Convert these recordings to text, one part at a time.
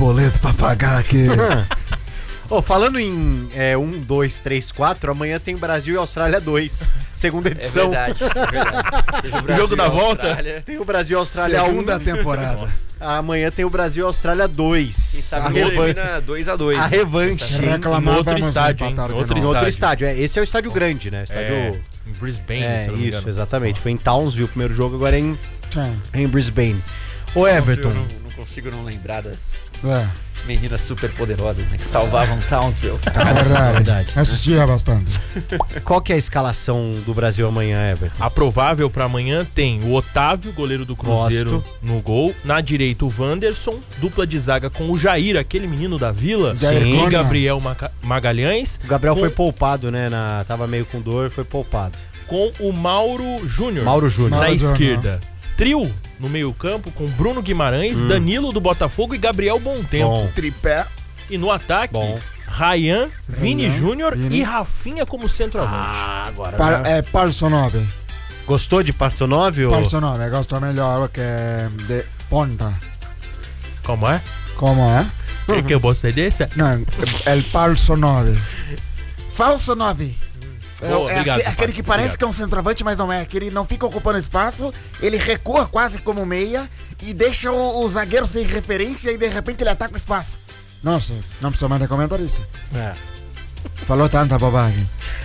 boleto pra pagar aqui. Falando em 1, 2, 3, 4, amanhã tem Brasil e Austrália 2, segunda edição. É verdade. O jogo da volta? Tem o Brasil e Austrália 1. Segunda temporada. Amanhã tem o Brasil e Austrália 2. Quem sabe termina 2-2. A revanche. Reclamava outro estádio, hein? Em outro estádio. Esse é o estádio grande, né? Em Brisbane, se eu não me engano. Isso, exatamente. Foi em Townsville o primeiro jogo, agora é em Brisbane. Ô, Everton. Eu não consigo não lembrar das É meninas super poderosas, né? Que salvavam Townsville. verdade. Assistia bastante. Qual que é a escalação do Brasil amanhã, Everton? A provável pra amanhã tem o Otávio, goleiro do Cruzeiro, no gol. Na direita, o Wanderson, dupla de zaga com o Jair, aquele menino da Vila. Sim. E Gabriel Magalhães. O Gabriel foi poupado, né? Tava meio com dor, foi poupado. Com o Mauro Júnior. Na esquerda. Trio no meio-campo com Bruno Guimarães, Danilo do Botafogo e Gabriel Bontempo. Tripé. E no ataque, Ryan, Vini Júnior e Rafinha como centroavante. Agora. Parsonov. Gostou de Parsonov? Parsonov, gosto melhor que de ponta. Como é? Como é? É que eu gostei desse? Não, é Parsonov. Falso 9. Obrigado, aquele que parece que é um centroavante, mas não é. Que ele não fica ocupando espaço, ele recua quase como meia e deixa o zagueiro sem referência e de repente ele ataca o espaço. Nossa, não precisa mais de comentarista. Falou tanta bobagem.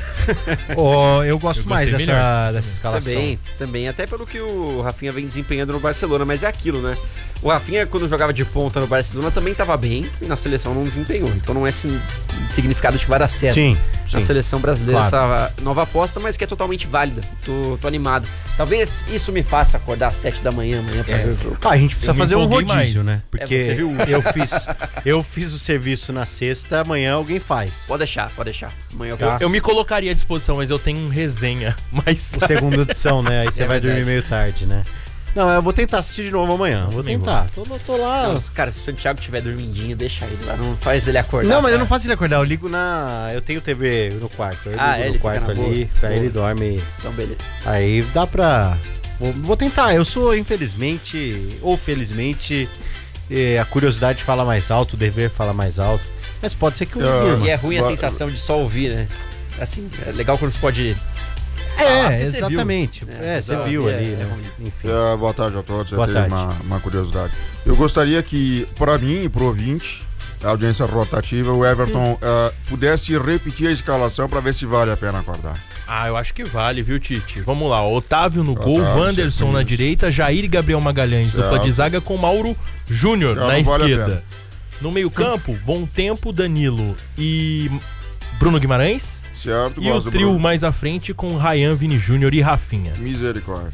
Eu gosto mais dessa escalação. Também, até pelo que o Rafinha vem desempenhando no Barcelona, mas é aquilo, né? O Rafinha, quando jogava de ponta no Barcelona, também estava bem e na seleção não desempenhou. Então não é significado de que vai dar certo. Sim. Na seleção brasileira, essa nova aposta, mas que é totalmente válida. Tô animado. Talvez isso me faça acordar às 7 da manhã amanhã pra ver o jogo. A gente precisa fazer um rodízio, mais, né? Porque você viu? eu fiz o serviço na sexta, amanhã alguém faz. Pode deixar. Amanhã eu vou. Eu me colocaria à disposição, mas eu tenho um resenha. Mas... O segunda edição, né? Aí você vai verdade. dormir meio tarde, né? Não, eu vou tentar assistir de novo amanhã. Vou tentar. Tô lá. Não, cara, se o Santiago tiver dormindinho, deixa ele lá. Não faz ele acordar. Não, mas eu não faço ele acordar. Eu ligo eu tenho TV no quarto. Eu ligo ele no quarto fica na ali. boa. Aí ele dorme. Então, beleza. Aí dá pra... Vou tentar. Eu sou, infelizmente, ou felizmente, a curiosidade fala mais alto, o dever fala mais alto. Mas pode ser que eu durma. E é ruim a sensação de só ouvir, né? Assim, é legal quando você pode... Exatamente. Você viu ali, né? Enfim. Boa tarde a todos. Boa Eu tenho tarde. uma curiosidade. Eu gostaria que, para mim e pro ouvinte, a audiência rotativa, o Everton pudesse repetir a escalação para ver se vale a pena acordar. Eu acho que vale, viu, Tite? Vamos lá, Otávio no gol, Wanderson na direita, Jair e Gabriel Magalhães, dupla de zaga com Mauro Júnior na esquerda. No meio-campo, Bontempo, Danilo e Bruno Guimarães. Certo, E o trio mais à frente com Ryan, Vini Júnior e Rafinha. Misericórdia.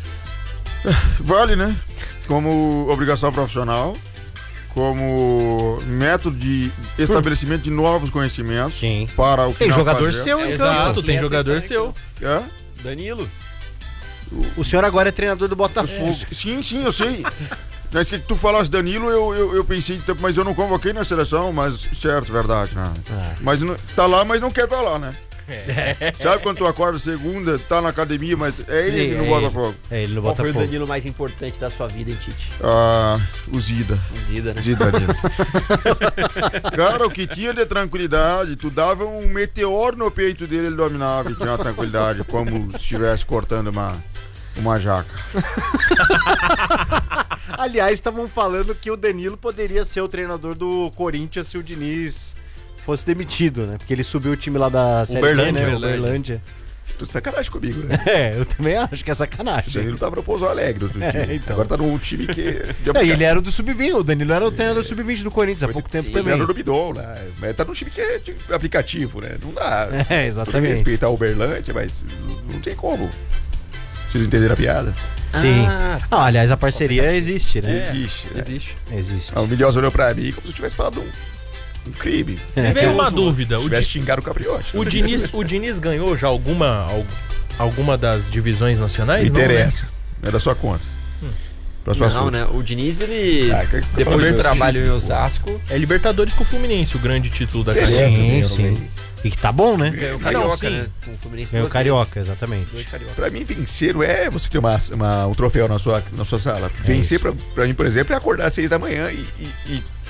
Vale, né? Como obrigação profissional, como método de estabelecimento de novos conhecimentos. Sim. Para o Tem final jogador fazer. seu, então. Exato, tem jogador seu. Danilo. O senhor agora é treinador do Botafogo. Sim, eu sei. Mas que tu falasse Danilo, eu pensei, mas eu não convoquei na seleção, mas certo, verdade, né? Mas tá lá, mas não quer tá lá, né? Sabe quando tu acorda segunda, tá na academia, mas é ele no Botafogo. É ele no Qual Botafogo. foi o Danilo mais importante da sua vida, hein, Tite? O Zida. O Zida, né? Zida ali. Cara, o que tinha de tranquilidade, tu dava um meteoro no peito dele, ele dominava e tinha uma tranquilidade, como se estivesse cortando uma jaca. Aliás, estavam falando que o Danilo poderia ser o treinador do Corinthians se o Diniz fosse demitido, né? Porque ele subiu o time lá da Série B, né? Uberlândia. Isso tudo sacanagem comigo, né? Eu também acho que é O sacanagem. Danilo tava no Pouso Alegre outro dia. Então. Agora tá num time que... E ele era do Sub-20, o Danilo era o treinador do Sub-20 do Corinthians há pouco tempo Ele também. era do Bidon, né? Mas tá num time que é de aplicativo, né? Não dá. Exatamente. Poderia respeitar o Uberlândia, mas não tem como. Vocês entenderam a piada? Sim. Aliás, a parceria existe, né? Existe. O Milhosa olhou pra mim como se eu tivesse falado um crime. Me veio uma dúvida. Se tivesse xingado o Capriotti. O Diniz ganhou já alguma das divisões nacionais? Me interessa. Não é da sua conta. Não, né? O Diniz, ele... depois do trabalho em Osasco... É Libertadores com o Fluminense, o grande título da carreira. Sim. E que tá bom, né? Ganhou o Carioca, né? Com o Fluminense Ganhou o Carioca, vezes. exatamente. 2 Cariocas. Pra mim, vencer não é você ter um troféu na sua sala. Vencer, pra mim, por exemplo, é acordar às 6 da manhã e